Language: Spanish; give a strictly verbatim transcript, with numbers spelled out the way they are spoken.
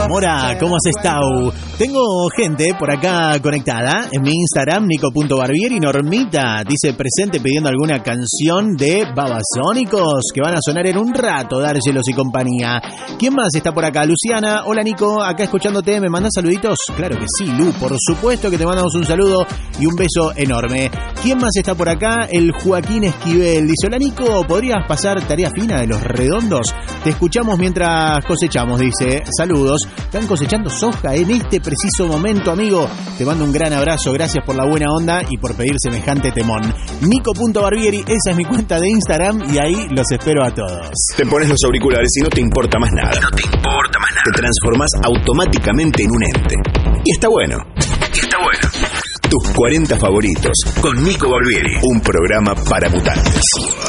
Mora, ¿cómo has estado? Tengo gente por acá conectada en mi Instagram, nico punto barbieri. Normita dice presente pidiendo alguna canción de Babasónicos que van a sonar en un rato, Dárgelos y compañía. ¿Quién más está por acá? Luciana, hola Nico, acá escuchándote, ¿me mandás saluditos? Claro que sí, Lu, por supuesto que te mandamos un saludo y un beso enorme. ¿Quién más está por acá? El Joaquín Esquivel dice, hola Nico, ¿podrías pasar Tarea Fina de Los Redondos? Te escuchamos mientras cosechamos, dice, saludos. Están cosechando soja en este preciso momento, amigo. Te mando un gran abrazo, gracias por la buena onda y por pedir semejante temón. nico punto barbieri, esa es mi cuenta de Instagram y ahí los espero a todos. Te pones los auriculares y no te importa más nada. No te importa más nada. Te transformás automáticamente en un ente. Y está bueno. Y está bueno. Tus cuarenta favoritos con Nico Barbieri, un programa para mutantes.